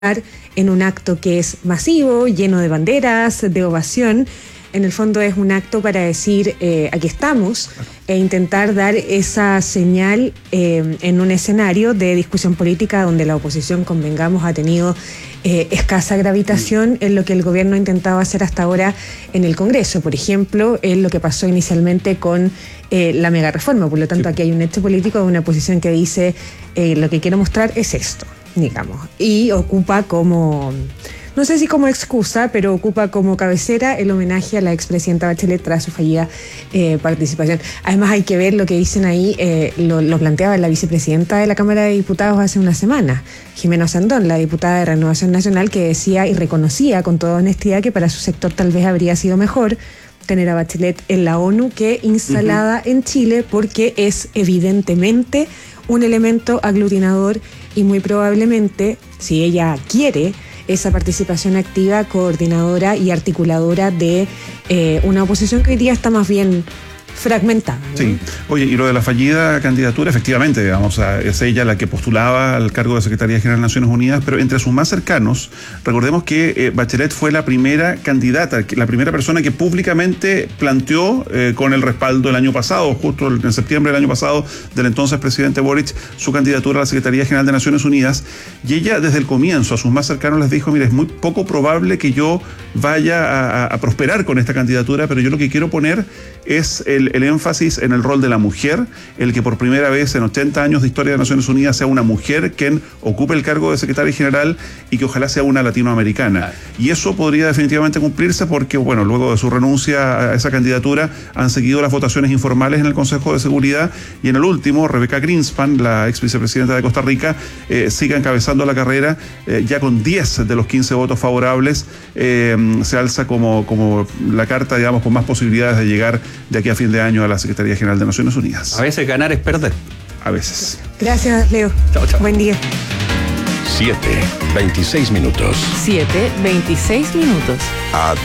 en un acto que es masivo, lleno de banderas, de ovación. En el fondo es un acto para decir aquí estamos e intentar dar esa señal en un escenario de discusión política donde la oposición, convengamos, ha tenido escasa gravitación en lo que el gobierno ha intentado hacer hasta ahora en el Congreso. Por ejemplo, en lo que pasó inicialmente con la mega reforma. Por lo tanto, aquí hay un hecho político de una oposición que dice lo que quiero mostrar es esto, digamos, y ocupa como, no sé si como excusa, pero ocupa como cabecera el homenaje a la expresidenta Bachelet tras su fallida participación. Además hay que ver lo que dicen ahí, lo planteaba la vicepresidenta de la Cámara de Diputados hace una semana, Jimena Sandón, la diputada de Renovación Nacional, que decía y reconocía con toda honestidad que para su sector tal vez habría sido mejor tener a Bachelet en la ONU que instalada en Chile, porque es evidentemente un elemento aglutinador y muy probablemente, si ella quiere, esa participación activa, coordinadora y articuladora de una oposición que hoy día está más bien fragmentada, ¿no? Sí. Oye, y lo de la fallida candidatura, efectivamente, digamos, es ella la que postulaba al cargo de Secretaría General de Naciones Unidas, pero entre sus más cercanos, recordemos que Bachelet fue la primera candidata, la primera persona que públicamente planteó con el respaldo el año pasado, justo en septiembre del año pasado, del entonces presidente Boric, su candidatura a la Secretaría General de Naciones Unidas, y ella desde el comienzo a sus más cercanos les dijo, mire, es muy poco probable que yo vaya a prosperar con esta candidatura, pero yo lo que quiero poner es el énfasis en el rol de la mujer, el que por primera vez en 80 años de historia de Naciones Unidas sea una mujer quien ocupe el cargo de secretaria general y que ojalá sea una latinoamericana. Y eso podría definitivamente cumplirse porque, bueno, luego de su renuncia a esa candidatura han seguido las votaciones informales en el Consejo de Seguridad y en el último, Rebeca Greenspan, la ex vicepresidenta de Costa Rica, sigue encabezando la carrera, ya con 10 de los 15 votos favorables, se alza como la carta, digamos, con más posibilidades de llegar de aquí a fin de año a la Secretaría General de Naciones Unidas. A veces ganar es perder. A veces. Gracias, Leo. Chao, chao. Buen día. 7:26 minutos. 7:26 minutos.